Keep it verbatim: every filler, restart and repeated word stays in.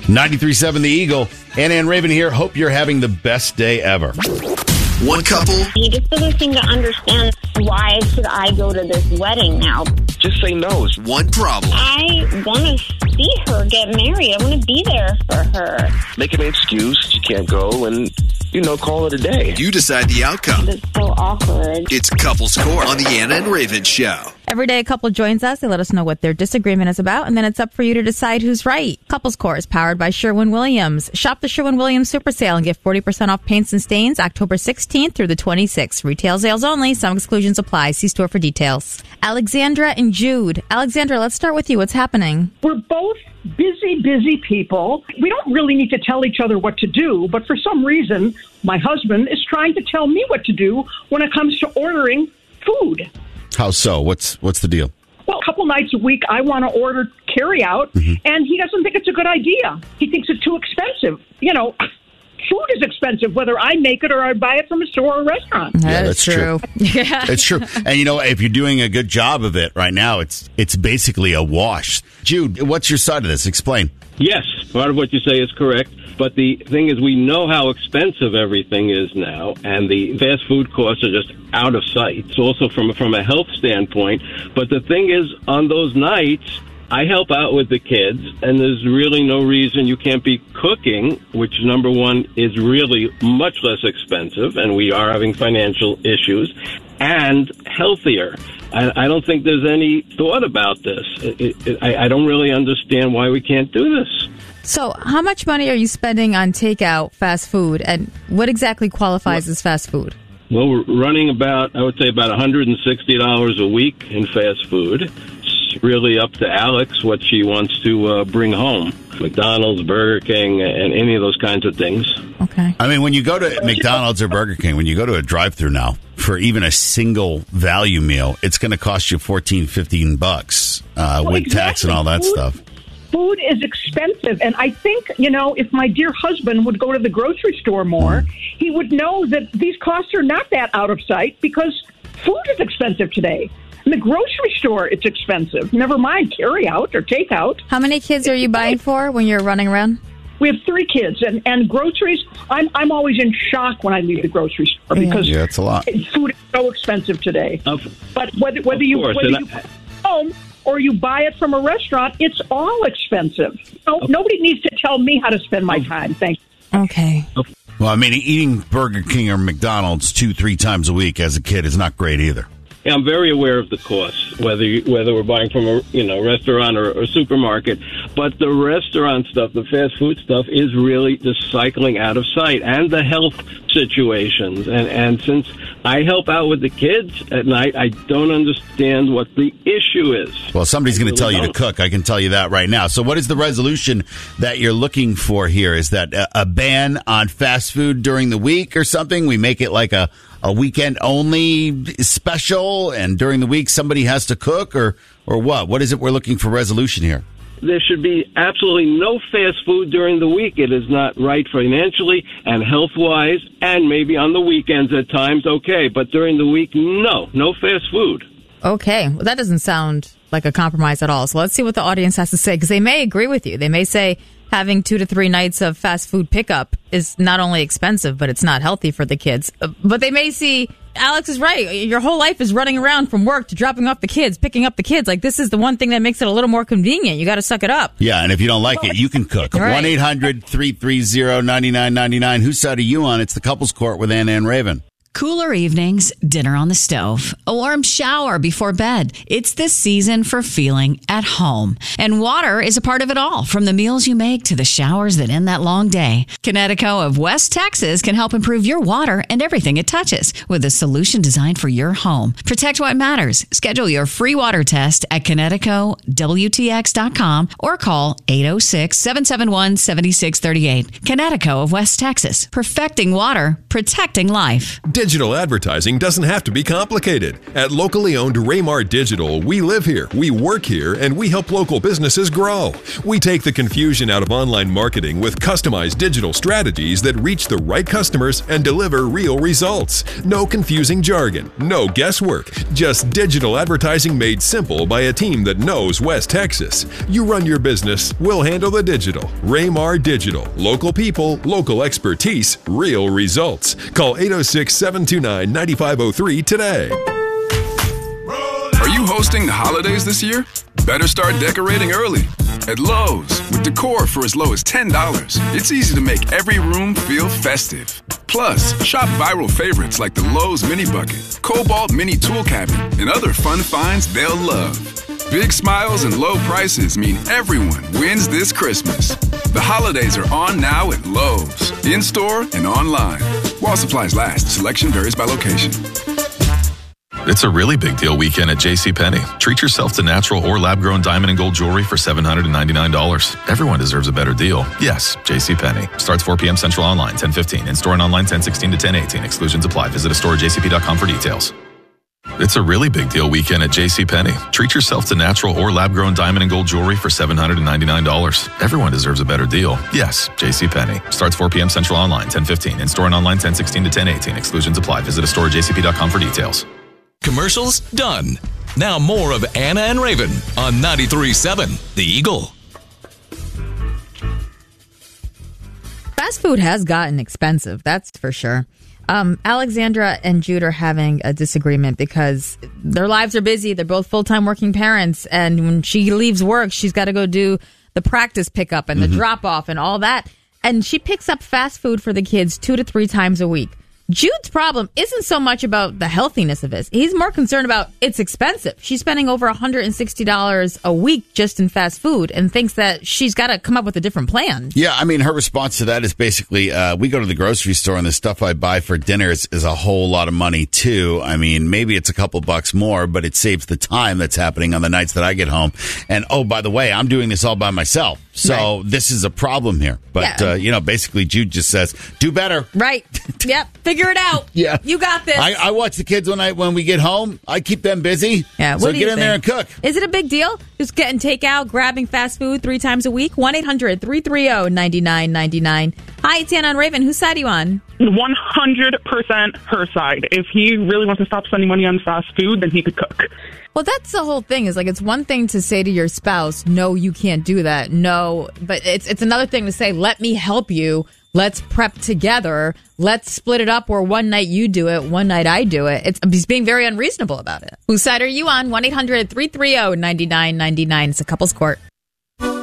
ninety-three point seven The Eagle. Anna and Raven here. Hope you're having the best day ever. One couple. He just doesn't seem to understand why should I go to this wedding now. Just say no. One problem. I want to see her get married. I want to be there for her. Make an excuse. You can't go and, you know, call it a day. You decide the outcome. It's so awkward. It's Couples Court on the Anna and Raven Show. Every day a couple joins us. They let us know what their disagreement is about, and then it's up for you to decide who's right. Couples Court is powered by Sherwin-Williams. Shop the Sherwin-Williams Super Sale and get forty percent off paints and stains October sixteenth through the twenty-sixth. Retail sales only. Some exclusions apply. See store for details. Alexandra and Jude. Alexandra, let's start with you. What's happening? We're both busy, busy people. We don't really need to tell each other what to do, but for some reason, my husband is trying to tell me what to do when it comes to ordering food. How so? What's what's the deal? Well, a couple nights a week, I want to order carry-out, mm-hmm. and he doesn't think it's a good idea. He thinks it's too expensive. You know, food is expensive, whether I make it or I buy it from a store or a restaurant. That yeah, is that's true. true. Yeah. It's true. And, you know, if you're doing a good job of it right now, it's it's basically a wash. Jude, what's your side of this? Explain. Yes, part of what you say is correct. But the thing is, we know how expensive everything is now, and the fast food costs are just out of sight. It's also from, from a health standpoint. But the thing is, on those nights, I help out with the kids, and there's really no reason you can't be cooking, which, number one, is really much less expensive, and we are having financial issues, and healthier. I, I don't think there's any thought about this. It, it, I, I don't really understand why we can't do this. So how much money are you spending on takeout fast food, and what exactly qualifies as fast food? Well, we're running about, I would say, about one hundred sixty dollars a week in fast food. It's really up to Alex what she wants to uh, bring home. McDonald's, Burger King, and any of those kinds of things. Okay. I mean, when you go to McDonald's or Burger King, when you go to a drive-thru now, for even a single value meal, it's going to cost you fourteen, fifteen bucks uh, well, with exactly. tax and all that food, stuff. Food is expensive, and I think, you know, if my dear husband would go to the grocery store more, mm. he would know that these costs are not that out of sight because food is expensive today. In the grocery store, it's expensive. Never mind carry out or take out. How many kids are you buying for when you're running around? We have three kids, and, and groceries, I'm I'm always in shock when I leave the grocery store because yeah, it's a lot. Food is so expensive today. Of, but whether whether you course, whether you I, home or you buy it from a restaurant, it's all expensive. No, okay. Nobody needs to tell me how to spend my time. Thank you. Okay. Well, I mean, eating Burger King or McDonald's two, three times a week as a kid is not great either. Yeah, I'm very aware of the costs, whether you, whether we're buying from a you know restaurant or a supermarket. But the restaurant stuff, the fast food stuff, is really just cycling out of sight, and the health situations. And and since I help out with the kids at night, I don't understand what the issue is. Well, somebody's going to tell you to cook. I can tell you that right now. So, what is the resolution that you're looking for here? Is that a, a ban on fast food during the week or something? We make it like a a weekend only special, and during the week somebody has to cook, or or what? What is it we're looking for resolution here? There should be absolutely no fast food during the week. It is not right financially and health-wise, and maybe on the weekends at times, okay. But during the week, no. No fast food. Okay. Well, that doesn't sound like a compromise at all. So let's see what the audience has to say, because they may agree with you. They may say having two to three nights of fast food pickup is not only expensive, but it's not healthy for the kids. But they may see Alex is right. Your whole life is running around from work to dropping off the kids, picking up the kids. Like, this is the one thing that makes it a little more convenient. You got to suck it up. Yeah, and if you don't like it, you can cook. Right. one eight hundred three three zero nine nine nine nine. Whose side are you on? It's the Couples Court with Anna and Raven. Cooler evenings, dinner on the stove, a warm shower before bed. It's the season for feeling at home. And water is a part of it all, from the meals you make to the showers that end that long day. Connecticut of West Texas can help improve your water and everything it touches with a solution designed for your home. Protect what matters. Schedule your free water test at Connecticut W T X dot com or call eight oh six, seven seven one, seven six three eight. Connecticut of West Texas. Perfecting water, protecting life. Digital advertising doesn't have to be complicated. At locally owned Raymar Digital, we live here, we work here, and we help local businesses grow. We take the confusion out of online marketing with customized digital strategies that reach the right customers and deliver real results. No confusing jargon, no guesswork, just digital advertising made simple by a team that knows West Texas. You run your business, we'll handle the digital. Raymar Digital. Local people, local expertise, real results. Call eight oh six, seven two nine, nine five oh three today. Are you hosting the holidays this year? Better start decorating early. At Lowe's, with decor for as low as ten dollars, it's easy to make every room feel festive. Plus, shop viral favorites like the Lowe's Mini Bucket, Cobalt Mini Tool Cabinet, and other fun finds they'll love. Big smiles and low prices mean everyone wins this Christmas. The holidays are on now at Lowe's, in-store and online. While supplies last, selection varies by location. It's a really big deal weekend at JCPenney. Treat yourself to natural or lab-grown diamond and gold jewelry for seven hundred ninety-nine dollars. Everyone deserves a better deal. Yes, JCPenney. Starts four p.m. Central online, ten fifteen. In-store and online, ten sixteen to ten eighteen. Exclusions apply. Visit a store at j c p dot com for details. It's a really big deal weekend at JCPenney. Treat yourself to natural or lab-grown diamond and gold jewelry for seven hundred ninety-nine dollars. Everyone deserves a better deal. Yes, JCPenney. Starts four p.m. Central online, ten fifteen. In-store and online, ten sixteen to ten eighteen. Exclusions apply. Visit a store at j c p dot com for details. Commercials done. Now more of Anna and Raven on ninety-three point seven The Eagle. Fast food has gotten expensive, that's for sure. Um, Alexandra and Jude are having a disagreement because their lives are busy. They're both full-time working parents, and when she leaves work, she's got to go do the practice pickup and the mm-hmm. drop-off and all that. And she picks up fast food for the kids two to three times a week. Jude's problem isn't so much about the healthiness of it. He's more concerned about it's expensive. She's spending over one hundred sixty dollars a week just in fast food and thinks that she's got to come up with a different plan. Yeah, I mean, her response to that is basically, uh, we go to the grocery store and the stuff I buy for dinner is, is a whole lot of money, too. I mean, maybe it's a couple bucks more, but it saves the time that's happening on the nights that I get home. And, oh, by the way, I'm doing this all by myself. So right. This is a problem here. But, yeah. uh, you know, basically Jude just says, do better. Right. Yep. Figure it out. Yeah. You got this. I, I watch the kids when I when we get home. I keep them busy. Yeah. So what do get you in think? there and cook. Is it a big deal? Just getting takeout, grabbing fast food three times a week? one eight hundred, three three zero, nine nine nine nine. Hi, it's Anna and Raven. Whose side are you on? one hundred percent her side. If he really wants to stop spending money on fast food, then he could cook. Well, that's the whole thing. Is like it's one thing to say to your spouse, no, you can't do that. No, but it's it's another thing to say, let me help you. Let's prep together. Let's split it up where one night you do it, one night I do it. It's he's being very unreasonable about it. Whose side are you on? one eight hundred, three three zero, nine nine nine nine. It's a couples court.